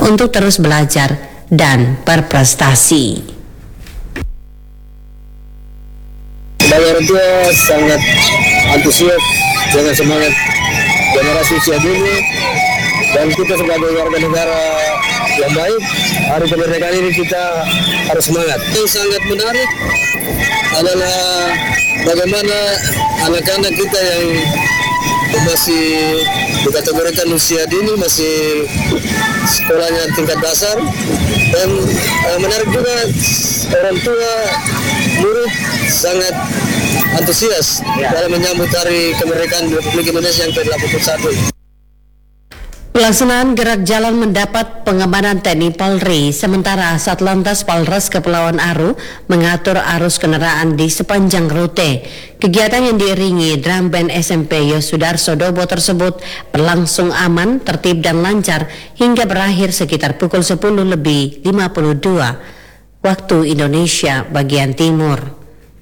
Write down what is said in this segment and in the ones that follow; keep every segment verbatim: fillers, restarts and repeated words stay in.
untuk terus belajar dan berprestasi. Bagi orang tua sangat antusias dengan semangat generasi usia dini, dan kita sebagai warga negara yang baik, hari kemerdekaan ini kita harus semangat. Yang sangat menarik adalah bagaimana anak-anak kita yang masih dikategorikan usia dini, masih sekolahnya tingkat dasar, dan uh, menarik juga orang tua murid sangat antusias dalam menyambut hari kemerdekaan Republik Indonesia yang ke delapan puluh satu. Pelaksanaan gerak jalan mendapat pengamanan T N I Polri, sementara Satlantas Polres Kepulauan Aru mengatur arus kendaraan di sepanjang rute. Kegiatan yang diiringi drum band S M P Yosudarso Dobo tersebut berlangsung aman, tertib dan lancar hingga berakhir sekitar pukul sepuluh lebih lima puluh dua waktu Indonesia bagian Timur.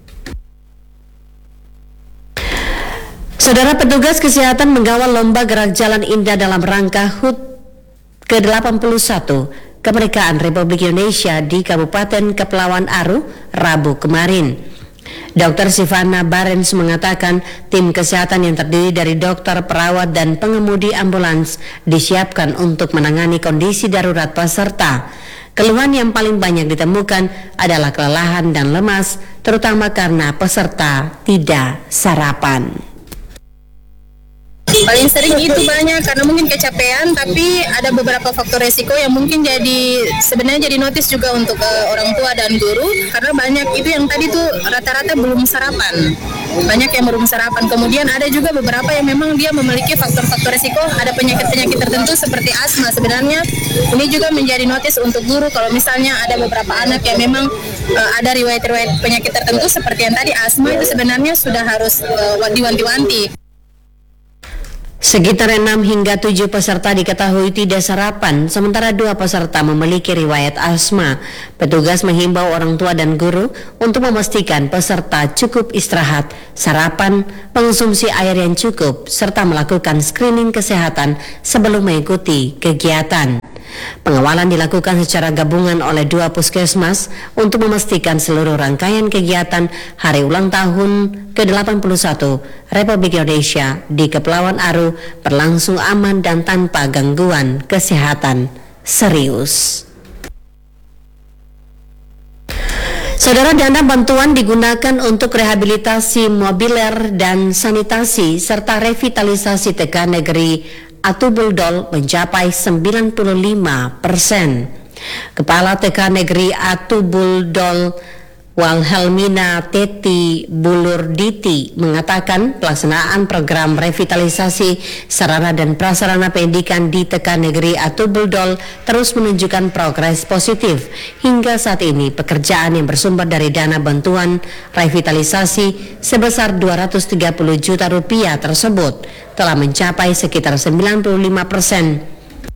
Saudara, petugas kesehatan mengawal lomba gerak jalan indah dalam rangka H U T ke delapan puluh satu Kemerdekaan Republik Indonesia di Kabupaten Kepulauan Aru Rabu kemarin. Dokter Sivana Barens mengatakan tim kesehatan yang terdiri dari dokter, perawat, dan pengemudi ambulans disiapkan untuk menangani kondisi darurat peserta. Keluhan yang paling banyak ditemukan adalah kelelahan dan lemas, terutama karena peserta tidak sarapan. Paling sering itu banyak karena mungkin kecapean, tapi ada beberapa faktor resiko yang mungkin jadi sebenarnya jadi notis juga untuk uh, orang tua dan guru, karena banyak itu yang tadi tuh rata-rata belum sarapan, banyak yang belum sarapan. Kemudian ada juga beberapa yang memang dia memiliki faktor-faktor resiko, ada penyakit-penyakit tertentu seperti asma. Sebenarnya ini juga menjadi notis untuk guru kalau misalnya ada beberapa anak yang memang uh, ada riwayat-riwayat penyakit tertentu seperti yang tadi asma, itu sebenarnya sudah harus uh, diwanti-wanti. Sekitar enam hingga tujuh peserta diketahui tidak sarapan, sementara dua peserta memiliki riwayat asma. Petugas menghimbau orang tua dan guru untuk memastikan peserta cukup istirahat, sarapan, mengonsumsi air yang cukup, serta melakukan screening kesehatan sebelum mengikuti kegiatan. Pengawalan dilakukan secara gabungan oleh dua puskesmas untuk memastikan seluruh rangkaian kegiatan Hari Ulang Tahun ke delapan puluh satu Republik Indonesia di Kepulauan Aru berlangsung aman dan tanpa gangguan kesehatan serius. Saudara, dana bantuan digunakan untuk rehabilitasi mobiler dan sanitasi serta revitalisasi T K Negeri Atubuldol mencapai sembilan puluh lima persen. Kepala T K Negeri Atubuldol Walhelmina Teti Bulurditi mengatakan pelaksanaan program revitalisasi sarana dan prasarana pendidikan di T K Negeri Atubuldol terus menunjukkan progres positif. Hingga saat ini pekerjaan yang bersumber dari dana bantuan revitalisasi sebesar dua ratus tiga puluh juta rupiah tersebut telah mencapai sekitar sembilan puluh lima persen.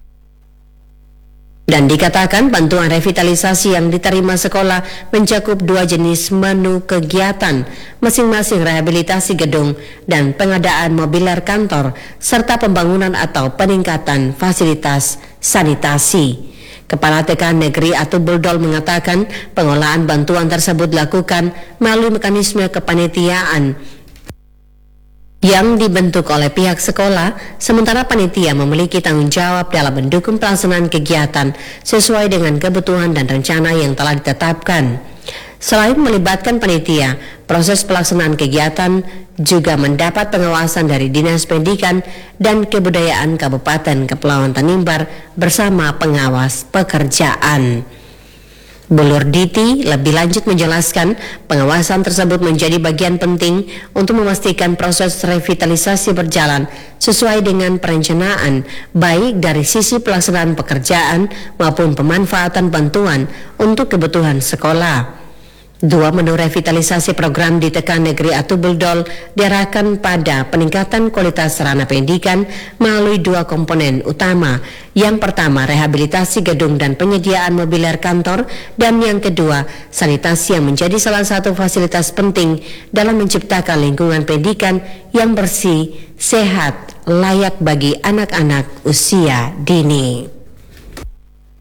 Dan dikatakan bantuan revitalisasi yang diterima sekolah mencakup dua jenis menu kegiatan, masing-masing rehabilitasi gedung dan pengadaan mobiler kantor, serta pembangunan atau peningkatan fasilitas sanitasi. Kepala T K Negeri Atubuldol mengatakan pengolahan bantuan tersebut dilakukan melalui mekanisme kepanitiaan yang dibentuk oleh pihak sekolah, sementara panitia memiliki tanggung jawab dalam mendukung pelaksanaan kegiatan sesuai dengan kebutuhan dan rencana yang telah ditetapkan. Selain melibatkan panitia, proses pelaksanaan kegiatan juga mendapat pengawasan dari Dinas Pendidikan dan Kebudayaan Kabupaten Kepulauan Tanimbar bersama pengawas pekerjaan. Bulurditi lebih lanjut menjelaskan pengawasan tersebut menjadi bagian penting untuk memastikan proses revitalisasi berjalan sesuai dengan perencanaan, baik dari sisi pelaksanaan pekerjaan maupun pemanfaatan bantuan untuk kebutuhan sekolah. Dua menu revitalisasi program di T K Negeri Atubuldol diarahkan pada peningkatan kualitas sarana pendidikan melalui dua komponen utama. Yang pertama, rehabilitasi gedung dan penyediaan mobiler kantor, dan yang kedua, sanitasi yang menjadi salah satu fasilitas penting dalam menciptakan lingkungan pendidikan yang bersih, sehat, layak bagi anak-anak usia dini.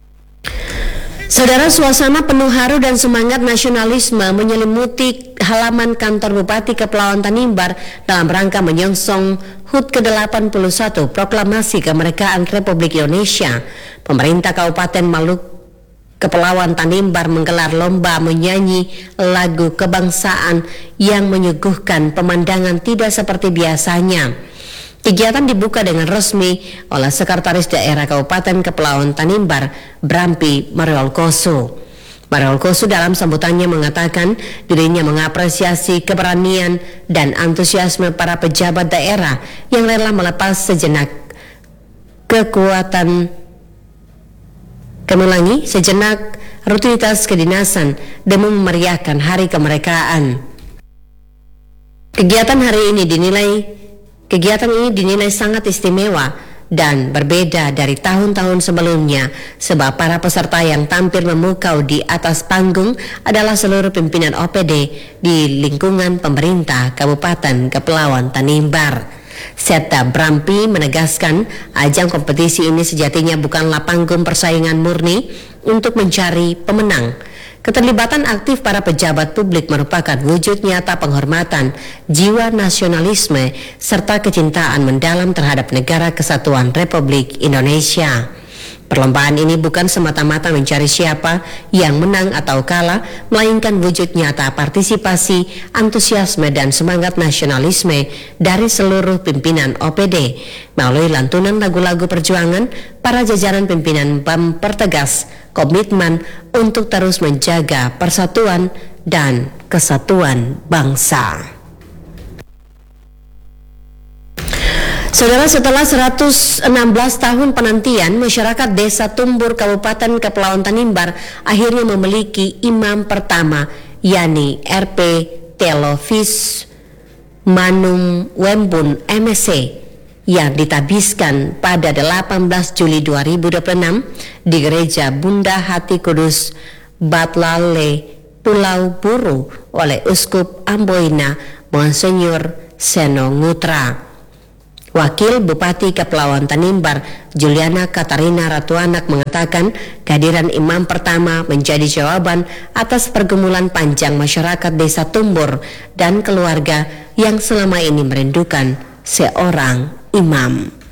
Saudara, suasana penuh haru dan semangat nasionalisme menyelimuti halaman kantor Bupati Kepulauan Tanimbar dalam rangka menyongsong H U T ke delapan puluh satu Proklamasi Kemerdekaan Republik Indonesia. Pemerintah Kabupaten Maluku Kepulauan Tanimbar menggelar lomba menyanyi lagu kebangsaan yang menyuguhkan pemandangan tidak seperti biasanya. Kegiatan dibuka dengan resmi oleh Sekretaris Daerah Kabupaten Kepulauan Tanimbar, Brampi Mariolkoso. Mariolkoso dalam sambutannya mengatakan dirinya mengapresiasi keberanian dan antusiasme para pejabat daerah yang rela melepas sejenak kekuatan, kami ulangi, sejenak rutinitas kedinasan demi memeriahkan Hari Kemerdekaan. Kegiatan hari ini dinilai Kegiatan ini dinilai sangat istimewa dan berbeda dari tahun-tahun sebelumnya sebab para peserta yang tampil memukau di atas panggung adalah seluruh pimpinan O P D di lingkungan pemerintah Kabupaten Kepulauan Tanimbar. Serta Brampi menegaskan ajang kompetisi ini sejatinya bukanlah panggung persaingan murni untuk mencari pemenang. Keterlibatan aktif para pejabat publik merupakan wujud nyata penghormatan, jiwa nasionalisme, serta kecintaan mendalam terhadap negara kesatuan Republik Indonesia. Perlombaan ini bukan semata-mata mencari siapa yang menang atau kalah, melainkan wujud nyata partisipasi, antusiasme, dan semangat nasionalisme dari seluruh pimpinan O P D. Melalui lantunan lagu-lagu perjuangan, para jajaran pimpinan mempertegas komitmen untuk terus menjaga persatuan dan kesatuan bangsa. Saudara, setelah seratus enam belas tahun penantian, masyarakat Desa Tumbur, Kabupaten Kepulauan Tanimbar akhirnya memiliki imam pertama, yakni R P Telovis Manum Wembun M C, yang ditabiskan pada delapan belas Juli dua ribu dua puluh enam di Gereja Bunda Hati Kudus, Batlale, Pulau Buru oleh Uskup Amboina, Monsenyor Seno Ngutra. Wakil Bupati Kepulauan Tanimbar, Juliana Katarina Ratuanak, mengatakan kehadiran imam pertama menjadi jawaban atas pergumulan panjang masyarakat Desa Tumbur dan keluarga yang selama ini merindukan seorang imam.